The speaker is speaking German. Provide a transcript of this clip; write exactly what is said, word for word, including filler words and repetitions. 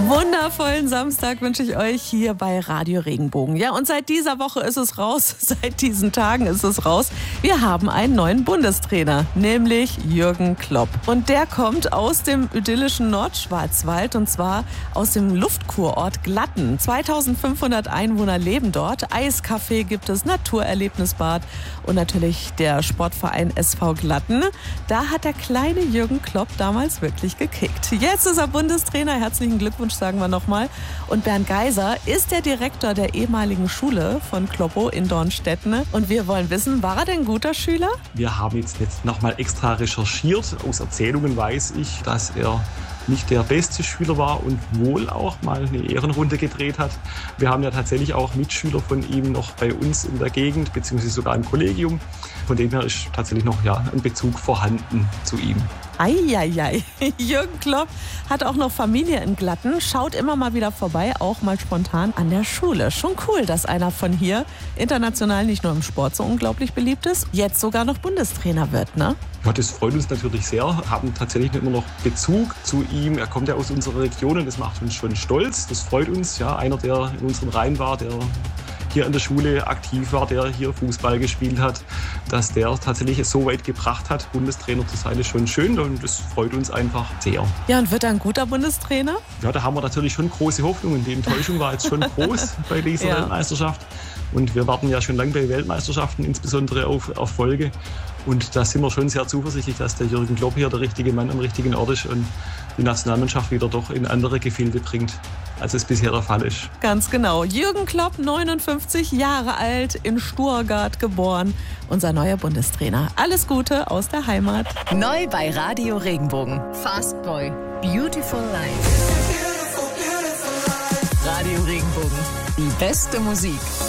Wundervollen Samstag wünsche ich euch hier bei Radio Regenbogen. Ja, und seit dieser Woche ist es raus, seit diesen Tagen ist es raus. Wir haben einen neuen Bundestrainer, nämlich Jürgen Klopp. Und der kommt aus dem idyllischen Nordschwarzwald und zwar aus dem Luftkurort Glatten. zweitausendfünfhundert Einwohner leben dort. Eiscafé gibt es, Naturerlebnisbad und natürlich der Sportverein S V Glatten. Da hat der kleine Jürgen Klopp damals wirklich gekickt. Jetzt ist er Bundestrainer. Herzlichen Glückwunsch, sagen wir nochmal. Und Bernd Geiser ist der Direktor der ehemaligen Schule von Kloppo in Dornstetten. Und wir wollen wissen, war er denn ein guter Schüler? Wir haben jetzt, jetzt nochmal extra recherchiert. Aus Erzählungen weiß ich, dass er nicht der beste Schüler war und wohl auch mal eine Ehrenrunde gedreht hat. Wir haben ja tatsächlich auch Mitschüler von ihm noch bei uns in der Gegend, beziehungsweise sogar im Kollegium. Von dem her ist tatsächlich noch ja, ein Bezug vorhanden zu ihm. Eieiei, Jürgen Klopp hat auch noch Familie in Glatten, schaut immer mal wieder vorbei, auch mal spontan an der Schule. Schon cool, dass einer von hier international nicht nur im Sport so unglaublich beliebt ist, jetzt sogar noch Bundestrainer wird, ne? Ja, das freut uns natürlich sehr, haben tatsächlich immer noch Bezug zu ihm. Er kommt ja aus unserer Region und das macht uns schon stolz. Das freut uns, ja, einer, der in unseren Reihen war, der hier an der Schule aktiv war, der hier Fußball gespielt hat, dass der tatsächlich es so weit gebracht hat, Bundestrainer zu sein, ist schon schön und das freut uns einfach sehr. Ja, und wird er ein guter Bundestrainer? Ja, da haben wir natürlich schon große Hoffnungen. Die Enttäuschung war jetzt schon groß bei dieser ja. Weltmeisterschaft. Und wir warten ja schon lange bei Weltmeisterschaften, insbesondere auf Erfolge. Und da sind wir schon sehr zuversichtlich, dass der Jürgen Klopp hier der richtige Mann am richtigen Ort ist und die Nationalmannschaft wieder doch in andere Gefilde bringt, als es bisher der Fall ist. Ganz genau. Jürgen Klopp, neunundfünfzig Jahre alt, in Stuttgart geboren. Unser neuer Bundestrainer. Alles Gute aus der Heimat. Neu bei Radio Regenbogen. Fast Boy. Beautiful Life. Radio Regenbogen. Die beste Musik.